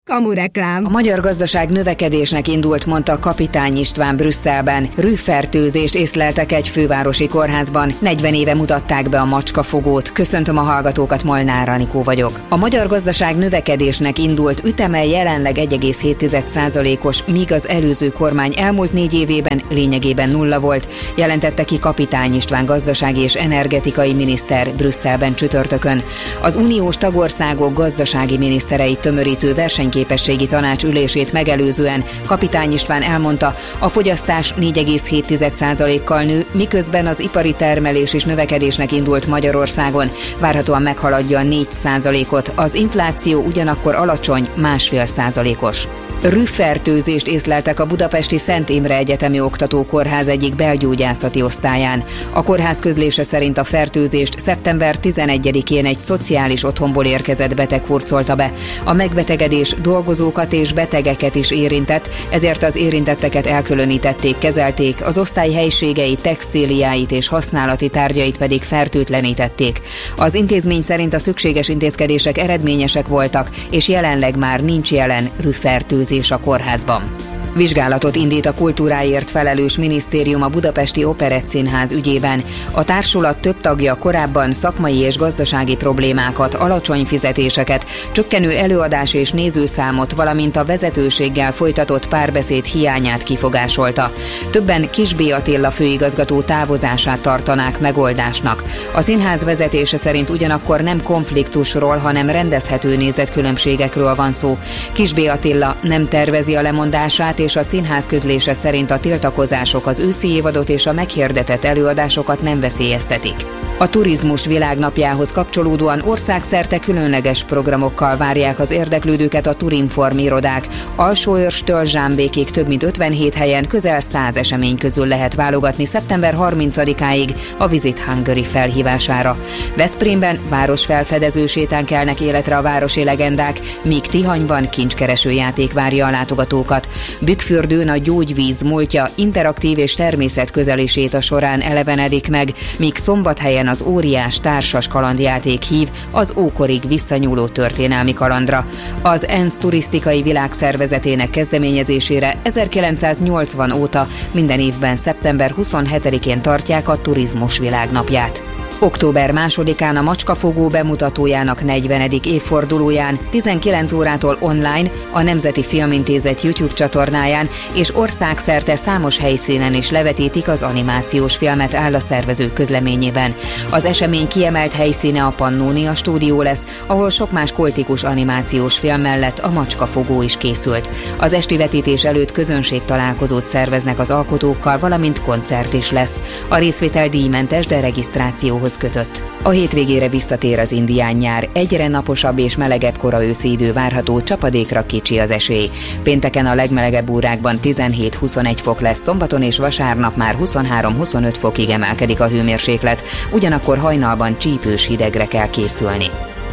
Kamureklám. A magyar gazdaság növekedésnek indult, mondta Kapitány István Brüsszelben. Rűfertőzést észleltek egy fővárosi kórházban. 40 éve mutatták be a macskafogót. Köszöntöm a hallgatókat, Molnár Anikó vagyok. A magyar gazdaság növekedésnek indult, üteme jelenleg 1,7%-os, míg az előző kormány elmúlt 4 évében lényegében nulla volt, jelentette ki Kapitány István gazdasági és energetikai miniszter Brüsszelben csütörtökön. Az uniós tagországok gazdasági minisztereit tömörítő versenyképességi tanács ülését megelőzően Kapitány István elmondta, a fogyasztás 4,7%-kal nő, miközben az ipari termelés és növekedésnek indult Magyarországon, várhatóan meghaladja a 4%-ot, az infláció ugyanakkor alacsony, 1,5%-os. Rűfertőzést észleltek a budapesti Szent Imre Egyetemi Oktatókórház egyik belgyógyászati osztályán. A kórház közlése szerint a fertőzést szeptember 11-én egy szociális otthonból érkezett beteg hurcolta be. A megbetegedés dolgozókat és betegeket is érintett, ezért az érintetteket elkülönítették, kezelték, az osztály helyiségeit, textíliáit és használati tárgyait pedig fertőtlenítették. Az intézmény szerint a szükséges intézkedések eredményesek voltak, és jelenleg már nincs jelen rűfertőzés a kórházban. Vizsgálatot indít a kultúráért felelős minisztérium a Budapesti Operettszínház ügyében. A társulat több tagja korábban szakmai és gazdasági problémákat, alacsony fizetéseket, csökkenő előadás és nézőszámot, valamint a vezetőséggel folytatott párbeszéd hiányát kifogásolta. Többen Kis B. Attila főigazgató távozását tartanák megoldásnak. A színház vezetése szerint ugyanakkor nem konfliktusról, hanem rendezhető nézetkülönbségekről van szó. Kis B. Attila nem tervezi a lemondását, és a színház közlése szerint a tiltakozások az őszi évadot és a meghirdetett előadásokat nem veszélyeztetik. A turizmus világnapjához kapcsolódóan országszerte különleges programokkal várják az érdeklődőket a Turinform irodák. Alsóörstől Zsámbékig több mint 57 helyen közel 100 esemény közül lehet válogatni szeptember 30-áig a Visit Hungary felhívására. Veszprémben városfelfedező sétán kelnek életre a városi legendák, míg Tihanyban kincskereső játék várja a látogatókat. Bükkfürdőn a gyógyvíz múltja interaktív és természetközeli séta során elevenedik meg, míg Szombathelyen az óriás társas kalandjáték hív az ókorig visszanyúló történelmi kalandra. Az ENSZ turisztikai világszervezetének kezdeményezésére 1980 óta minden évben szeptember 27-én tartják a turizmus világnapját. Október 2-án a macskafogó bemutatójának 40. évfordulóján 19 órától online a Nemzeti Filmintézet YouTube csatornáján és országszerte számos helyszínen is levetítik az animációs filmet, áll a szervezők közleményében. Az esemény kiemelt helyszíne a Pannónia stúdió lesz, ahol sok más kultikus animációs film mellett a macskafogó is készült. Az esti vetítés előtt közönségtalálkozót szerveznek az alkotókkal, valamint koncert is lesz. A részvétel díjmentes, de regisztrációhoz kötött. A hétvégére visszatér az indián nyár, egyre naposabb és melegebb kora őszi idő várható, csapadékra kicsi az esély. Pénteken a legmelegebb órákban 17-21 fok lesz, szombaton és vasárnap már 23-25 fokig emelkedik a hőmérséklet, ugyanakkor hajnalban csípős hidegre kell készülni.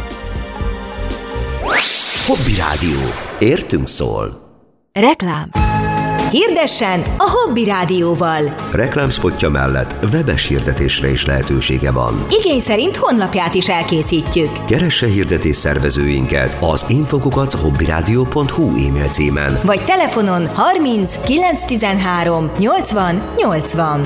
Hobby Rádió. Értünk szól. Reklám. Hirdessen a Hobby Rádióval! Reklámspotja mellett webes hirdetésre is lehetősége van. Igény szerint honlapját is elkészítjük. Keresse hirdetés szervezőinket az info@hobbyradio.hu e-mail címen. Vagy telefonon 30 913 80 80.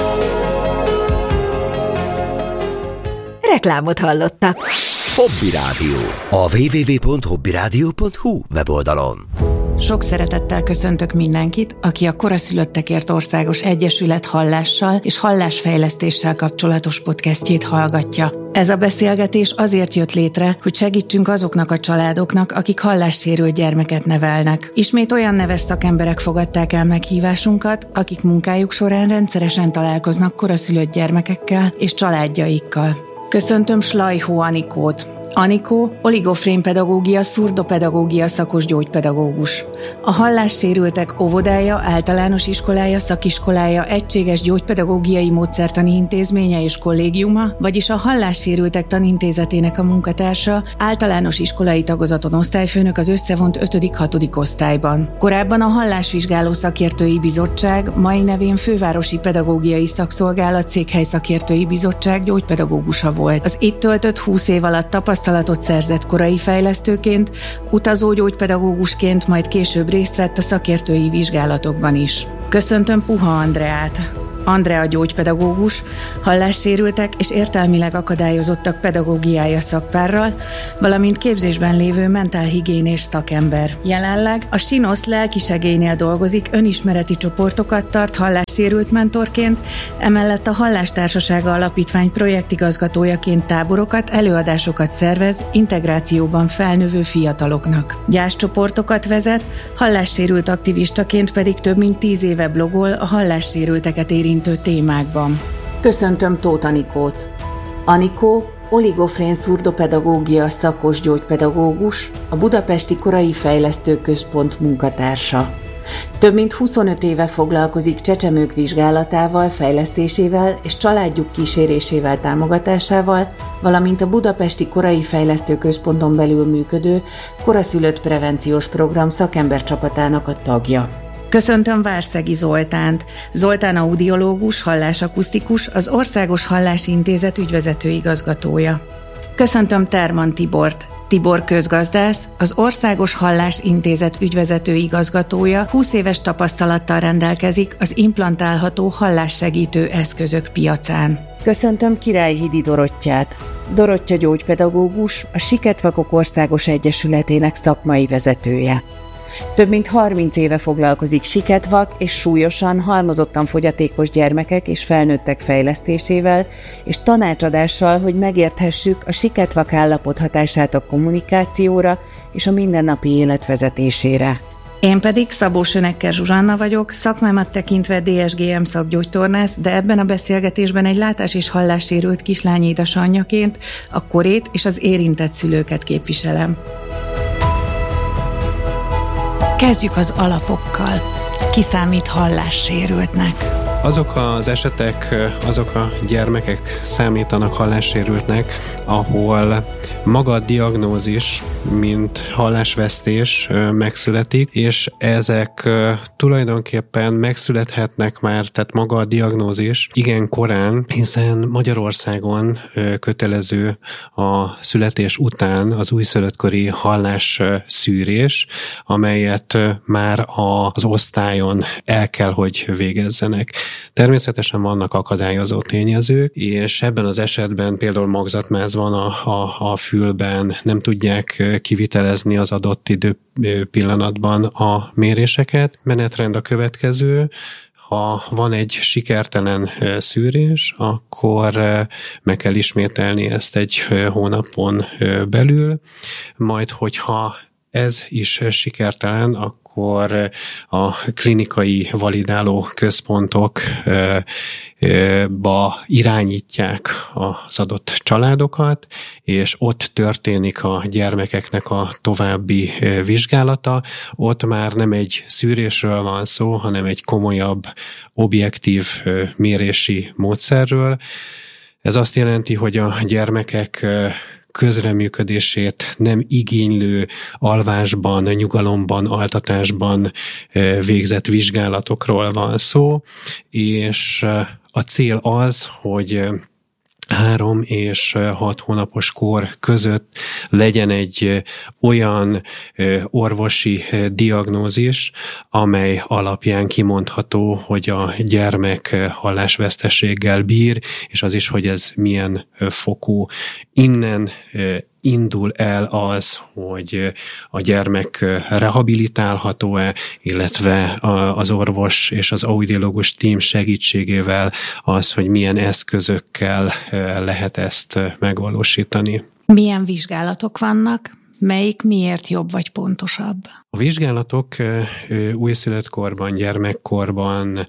Reklámot hallottak. Hobby Rádió. A www.hobbyradio.hu weboldalon. Sok szeretettel köszöntök mindenkit, aki a Koraszülöttekért Országos Egyesület hallással és hallásfejlesztéssel kapcsolatos podcastjét hallgatja. Ez a beszélgetés azért jött létre, hogy segítsünk azoknak a családoknak, akik hallássérült gyermeket nevelnek. Ismét olyan neves szakemberek fogadták el meghívásunkat, akik munkájuk során rendszeresen találkoznak koraszülött gyermekekkel és családjaikkal. Köszöntöm Slajhó Anikót. Anikó oligofrénpedagógia, szurdopedagógia szakos gyógypedagógus. A hallássérültek óvodája, általános iskolája, szakiskolája, egységes gyógypedagógiai módszertani intézménye és kollégiuma, vagyis a hallássérültek tanintézetének a munkatársa, általános iskolai tagozaton osztályfőnök az összevont 5.-6. osztályban. Korábban a Hallásvizsgáló Szakértői Bizottság, mai nevén Fővárosi Pedagógiai Szakszolgálat Székhely Szakértői Bizottság gyógypedagógusa volt. Az itt töltött 20 év alatt tapasztalt tapasztalatot szerzett korai fejlesztőként, utazógyógypedagógusként, majd később részt vett a szakértői vizsgálatokban is. Köszöntöm Puha Andreát. Andrea gyógypedagógus, hallássérültek és értelmileg akadályozottak pedagógiája szakpárral, valamint képzésben lévő mentálhigiénés szakember. Jelenleg a Sinosz lelkisegélynél dolgozik, önismereti csoportokat tart hallássérült mentorként, emellett a Hallástársasága Alapítvány projektigazgatójaként táborokat, előadásokat szervez integrációban felnövő fiataloknak. Gyászcsoportokat vezet, hallássérült aktivistaként pedig több mint 10 éve blogol a hallássérülteket érintő témákban. Köszöntöm Tóth Anikót. Anikó oligofrén szurdopedagógia szakos gyógypedagógus, a Budapesti Korai Fejlesztő Központ munkatársa. Több mint 25 éve foglalkozik csecsemők vizsgálatával, fejlesztésével és családjuk kísérésével, támogatásával, valamint a Budapesti Korai Fejlesztő Központon belül működő koraszülött prevenciós program szakembercsapatának a tagja. Köszöntöm Várszegi Zoltánt. Zoltán audiológus, hallásakusztikus, az Országos Hallásintézet ügyvezető igazgatója. Köszöntöm Terman Tibort. Tibor közgazdász, az Országos Hallásintézet ügyvezető igazgatója, 20 éves tapasztalattal rendelkezik az implantálható hallássegítő eszközök piacán. Köszöntöm Királyhidi Dorottyát. Dorottya gyógypedagógus, a Siketvakok Országos Egyesületének szakmai vezetője. Több mint 30 éve foglalkozik siketvak és súlyosan, halmozottan fogyatékos gyermekek és felnőttek fejlesztésével és tanácsadással, hogy megérthessük a siketvak állapot hatását a kommunikációra és a mindennapi élet vezetésére. Én pedig Szabó Sönekker Zsuzsanna vagyok, szakmámat tekintve DSGM szakgyógytornász, de ebben a beszélgetésben egy látás- és hallássérült kislány édesanyjaként a korét és az érintett szülőket képviselem. Kezdjük az alapokkal. Ki számít hallássérültnek? Azok az esetek, azok a gyermekek számítanak hallássérültnek, ahol maga a diagnózis, mint hallásvesztés megszületik, és ezek tulajdonképpen megszülethetnek már, tehát maga a diagnózis igen korán, hiszen Magyarországon kötelező a születés után az újszülöttkori hallásszűrés, amelyet már az osztályon el kell, hogy végezzenek. Természetesen vannak akadályozó tényezők, és ebben az esetben például magzatmáz van a fülben, nem tudják kivitelezni az adott idő pillanatban a méréseket. Menetrend a következő: ha van egy sikertelen szűrés, akkor meg kell ismételni ezt egy hónapon belül, majd hogyha ez is sikertelen, akkor a klinikai validáló központokba irányítják az adott családokat, és ott történik a gyermekeknek a további vizsgálata. Ott már nem egy szűrésről van szó, hanem egy komolyabb, objektív mérési módszerről. Ez azt jelenti, hogy a gyermekek közreműködését nem igénylő alvásban, nyugalomban, altatásban végzett vizsgálatokról van szó, és a cél az, hogy 3 és 6 hónapos kor között legyen egy olyan orvosi diagnózis, amely alapján kimondható, hogy a gyermek hallásveszteséggel bír, és az is, hogy ez milyen fokú. Innen indul el az, hogy a gyermek rehabilitálható-e, illetve az orvos és az audiológus tím segítségével az, hogy milyen eszközökkel lehet ezt megvalósítani. Milyen vizsgálatok vannak? Melyik miért jobb vagy pontosabb? A vizsgálatok újszülöttkorban, gyermekkorban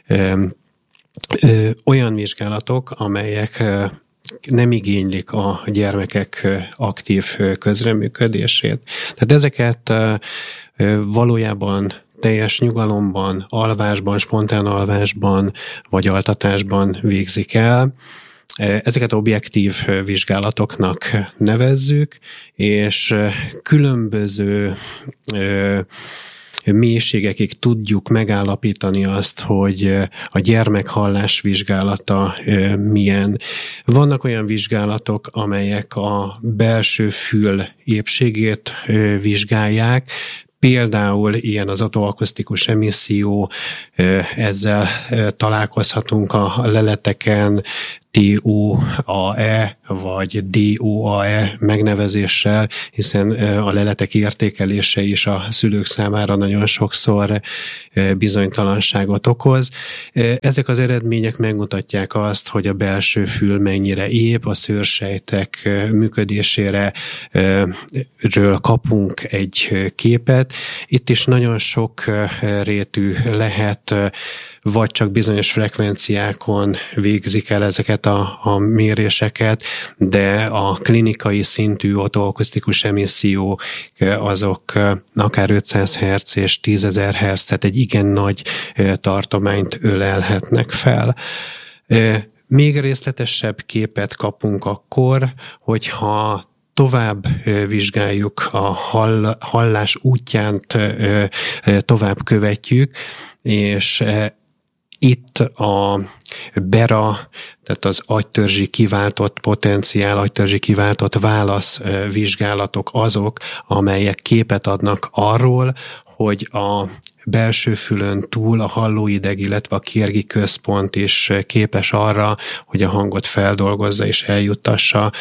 olyan vizsgálatok, amelyek nem igénylik a gyermekek aktív közreműködését. Tehát ezeket valójában teljes nyugalomban, alvásban, spontán alvásban vagy altatásban végzik el. Ezeket objektív vizsgálatoknak nevezzük, és különböző mélységekig tudjuk megállapítani azt, hogy a gyermek hallásvizsgálata milyen. Vannak olyan vizsgálatok, amelyek a belső fül épségét vizsgálják, például ilyen az otoakusztikus emisszió, ezzel találkozhatunk a leleteken, TOAE vagy DOAE megnevezéssel, hiszen a leletek értékelése is a szülők számára nagyon sokszor bizonytalanságot okoz. Ezek az eredmények megmutatják azt, hogy a belső fül mennyire ép, a szőrsejtek működésére ről kapunk egy képet. Itt is nagyon sok rétű lehet, vagy csak bizonyos frekvenciákon végzik el ezeket a méréseket, de a klinikai szintű otoakusztikus emisszió azok akár 500 Hz és 10.000 Hz, tehát egy igen nagy tartományt ölelhetnek fel. Még részletesebb képet kapunk akkor, hogyha tovább vizsgáljuk a hallás útjánt, tovább követjük, és itt a BERA, tehát az agytörzsi kiváltott potenciál, agytörzsi kiváltott válaszvizsgálatok azok, amelyek képet adnak arról, hogy a belső fülön túl a hallóideg, illetve a kérgi központ is képes arra, hogy a hangot feldolgozza és eljuttassa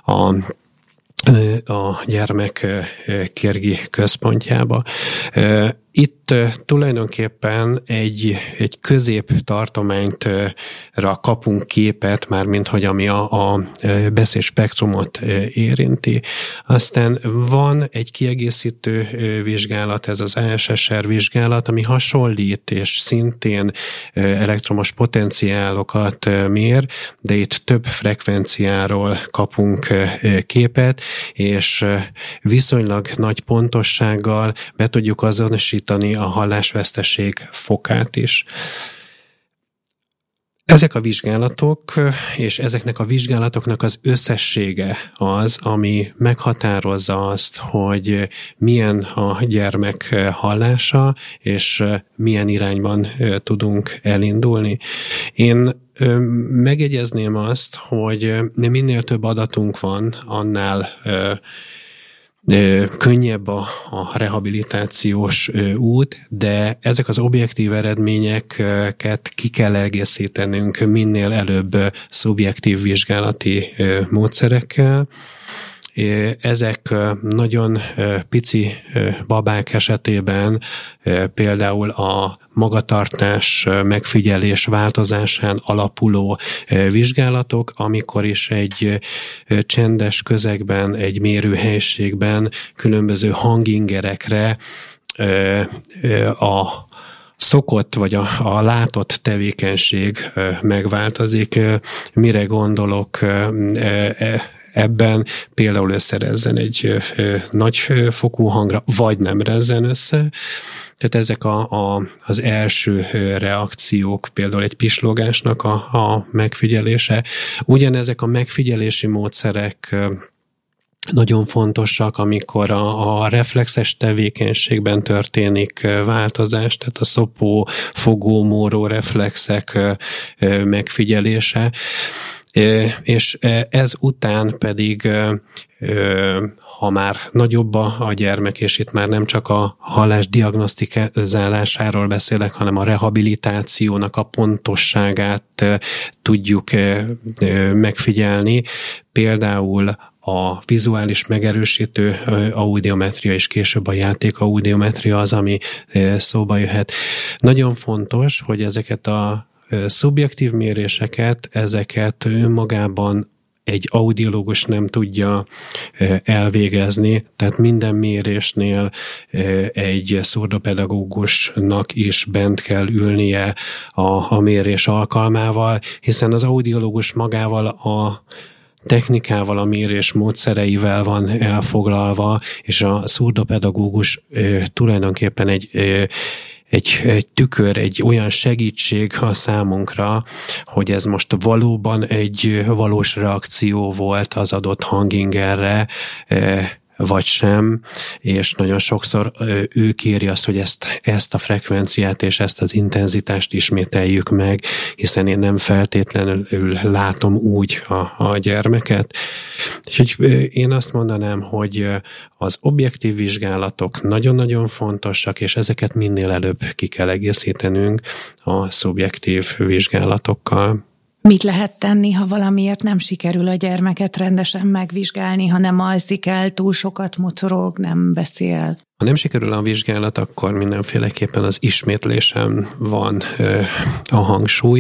a gyermek kérgi központjába. Itt tulajdonképpen egy középtartományra kapunk képet, mármint hogy ami a beszédspektrumot érinti. Aztán van egy kiegészítő vizsgálat, ez az ASSR vizsgálat, ami hasonlít, és szintén elektromos potenciálokat mér, de itt több frekvenciáról kapunk képet, és viszonylag nagy pontossággal be tudjuk azonosítani a hallásveszteség fokát is. Ezek a vizsgálatok, és ezeknek a vizsgálatoknak az összessége az, ami meghatározza azt, hogy milyen a gyermek hallása, és milyen irányban tudunk elindulni. Én megjegyezném azt, hogy minél több adatunk van, annál könnyebb a rehabilitációs út, de ezek az objektív eredményeket ki kell egészítenünk minél előbb szubjektív vizsgálati módszerekkel. Ezek nagyon pici babák esetében például a magatartás megfigyelés változásán alapuló vizsgálatok, amikor is egy csendes közegben, egy mérőhelyiségben különböző hangingerekre a szokott vagy a látott tevékenység megváltozik. Mire gondolok ebben? Például összerezzen egy nagyfokú hangra, vagy nem rezzen össze. Tehát ezek az első reakciók, például egy pislogásnak a megfigyelése. Ugyanezek a megfigyelési módszerek nagyon fontosak, amikor a reflexes tevékenységben történik változás, tehát a szopó, fogó, móró reflexek megfigyelése. És ez után pedig, ha már nagyobb a gyermek, és itt már nem csak a hallás diagnosztizálásáról beszélek, hanem a rehabilitációnak a pontosságát tudjuk megfigyelni, például a vizuális megerősítő audiometria és később a játék audiometria az, ami szóba jöhet. Nagyon fontos, hogy ezeket a szubjektív méréseket, ezeket önmagában egy audiológus nem tudja elvégezni, tehát minden mérésnél egy szurdopedagógusnak is bent kell ülnie a mérés alkalmával, hiszen az audiológus magával a technikával, a mérés módszereivel van elfoglalva, és a szurdopedagógus tulajdonképpen egy tükör, egy olyan segítség a számunkra, hogy ez most valóban egy valós reakció volt az adott hangingerre, vagy sem, és nagyon sokszor ő kéri azt, hogy ezt a frekvenciát és ezt az intenzitást ismételjük meg, hiszen én nem feltétlenül látom úgy a gyermeket. Úgyhogy én azt mondanám, hogy az objektív vizsgálatok nagyon-nagyon fontosak, és ezeket minél előbb ki kell egészítenünk a szubjektív vizsgálatokkal. Mit lehet tenni, ha valamiért nem sikerül a gyermeket rendesen megvizsgálni, ha nem alszik el, túl sokat mocorog, nem beszél? Ha nem sikerül a vizsgálat, akkor mindenféleképpen az ismétlésen van a hangsúly,